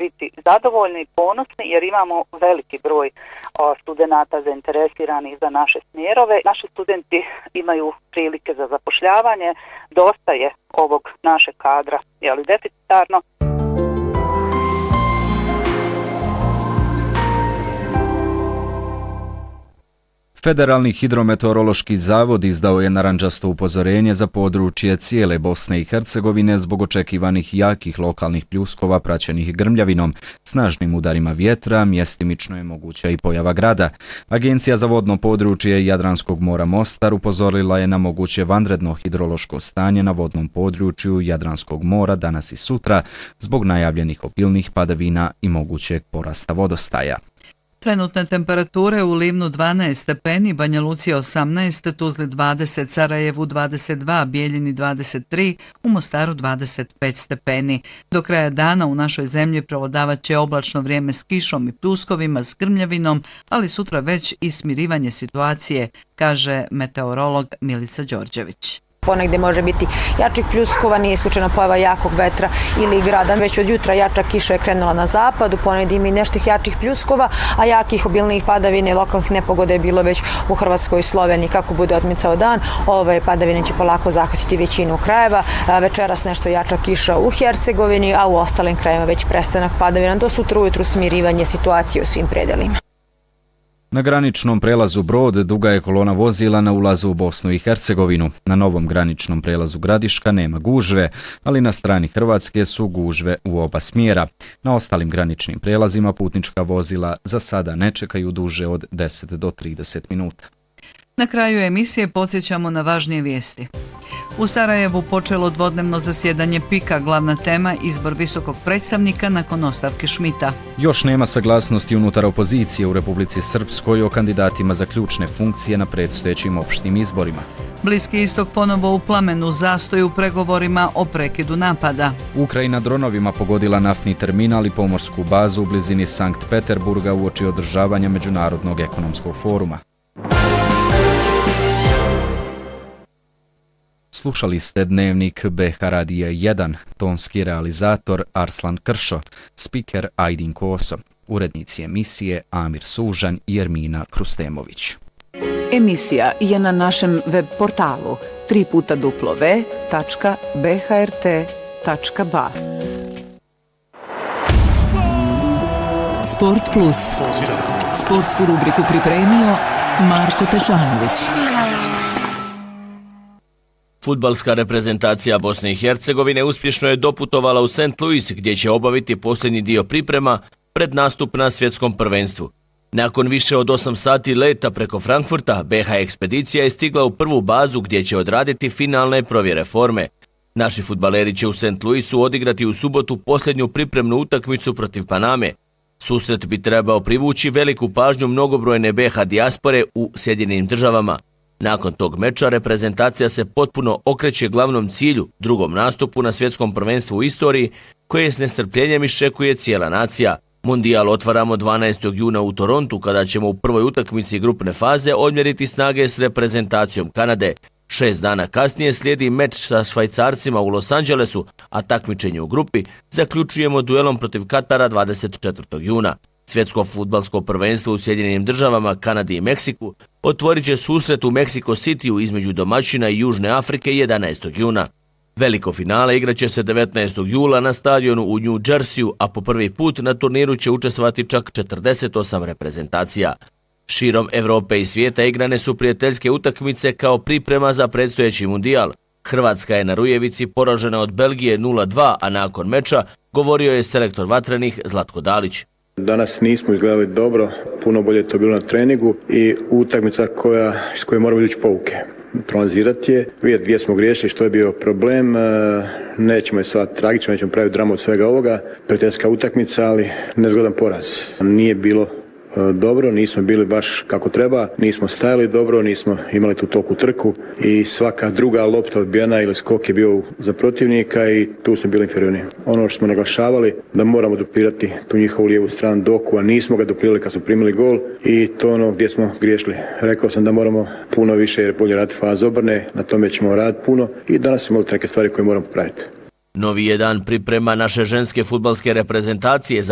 biti zadovoljni i ponosni jer imamo veliki broj studenata zainteresiranih za naše smjerove. Naši studenti imaju prilike za zapošljavanje, dosta je ovog našeg kadra deficitarno. Federalni hidrometeorološki zavod izdao je narandžasto upozorenje za područje cijele Bosne i Hercegovine zbog očekivanih jakih lokalnih pljuskova praćenih grmljavinom, snažnim udarima vjetra, mjestimično je moguća i pojava grada. Agencija za vodno područje Jadranskog mora Mostar upozorila je na moguće vanredno hidrološko stanje na vodnom području Jadranskog mora danas i sutra zbog najavljenih obilnih padavina i mogućeg porasta vodostaja. Trenutne temperature u Livnu 12 stepeni, Banja Luci 18, Tuzli 20, Sarajevu 22, Bijeljini 23, u Mostaru 25 stepeni. Do kraja dana u našoj zemlji prevladavat će oblačno vrijeme s kišom i pljuskovima, s grmljavinom, ali sutra već i smirivanje situacije, kaže meteorolog Milica Đorđević. Ponegdje može biti jačih pljuskova, nije isključena pojava jakog vetra ili grada. Već od jutra jača kiša je krenula na zapadu, ponegdje ima i nešto jačih pljuskova, a jakih obilnih padavina i lokalnih nepogoda je bilo već u Hrvatskoj i Sloveniji. Kako bude odmicao dan, ove padavine će polako zahvatiti većinu krajeva. Večeras nešto jača kiša u Hercegovini, a u ostalim krajevima već prestanak padavina. Do sutra ujutru smirivanje situacije u svim predelima. Na graničnom prelazu Brod duga je kolona vozila na ulazu u Bosnu i Hercegovinu. Na novom graničnom prelazu Gradiška nema gužve, ali na strani Hrvatske su gužve u oba smjera. Na ostalim graničnim prelazima putnička vozila za sada ne čekaju duže od 10 do 30 minuta. Na kraju emisije podsjećamo na važnije vijesti. U Sarajevu počelo dvodnevno zasjedanje PIK-a, glavna tema izbor visokog predstavnika nakon ostavke Šmita. Još nema saglasnosti unutar opozicije u Republici Srpskoj o kandidatima za ključne funkcije na predstojećim opštim izborima. Bliski istok ponovo u plamenu, zastoj u pregovorima o prekidu napada. Ukrajina dronovima pogodila naftni terminal i pomorsku bazu u blizini Sankt Peterburga uoči održavanja Međunarodnog ekonomskog foruma. Slušali ste dnevnik BH Radija 1, tonski realizator Arslan Kršo, spiker Ajdin Koso, urednici emisije Amir Sužanj i Ermina Krustemović. Emisija je na našem web portalu www.bhrt.ba. Sport Plus. Sportsku rubriku pripremio Marko Tešanović. Fudbalska reprezentacija Bosne i Hercegovine uspješno je doputovala u St. Louis gdje će obaviti posljednji dio priprema pred nastup na svjetskom prvenstvu. Nakon više od 8 sati leta preko Frankfurta, BH ekspedicija je stigla u prvu bazu gdje će odraditi finalne provjere forme. Naši fudbaleri će u St. Louisu odigrati u subotu posljednju pripremnu utakmicu protiv Paname. Susret bi trebao privući veliku pažnju mnogobrojne BH dijaspore u Sjedinjenim Državama. Nakon tog meča reprezentacija se potpuno okreće glavnom cilju, drugom nastupu na svjetskom prvenstvu u istoriji, koje s nestrpljenjem iščekuje cijela nacija. Mundijal otvaramo 12. juna u Torontu, kada ćemo u prvoj utakmici grupne faze odmjeriti snage s reprezentacijom Kanade. 6 dana kasnije slijedi meč sa Švajcarcima u Los Angelesu, a takmičenje u grupi zaključujemo duelom protiv Katara 24. juna. Svjetsko fudbalsko prvenstvo u Sjedinjenim Državama, Kanadi i Meksiku otvorit će susret u Mexico Cityu između domaćina i Južne Afrike 11. juna. Veliko finale igraće se 19. jula na stadionu u New Jerseyu, a po prvi put na turniru će učestvovati čak 48 reprezentacija. Širom Evrope i svijeta igrane su prijateljske utakmice kao priprema za predstojeći mundijal. Hrvatska je na Rujevici poražena od Belgije 0-2, a nakon meča govorio je selektor vatrenih Zlatko Dalić. Danas nismo izgledali dobro, puno bolje je to bilo na treningu i utakmica s kojoj moramo ići pouke. Proanalizirati je, vidjeti gdje smo griješili, što je bio problem, nećemo je sad tragično, nećemo praviti dramu od svega ovoga, prijateljska utakmica, ali nezgodan poraz. Nije bilo dobro, nismo bili baš kako treba, nismo stajali dobro, nismo imali tu toku trku i svaka druga lopta odbijena ili skok je bio za protivnika i tu smo bili inferiorni. Ono što smo naglašavali da moramo duplirati tu njihovu lijevu stranu doku, a nismo ga duplirali kad smo primili gol i to ono gdje smo griješili. Rekao sam da moramo puno više jer bolje raditi faze obrne, na tome ćemo raditi puno i danas smo imali neke stvari koje moramo popraviti. Novi je dan priprema naše ženske fudbalske reprezentacije za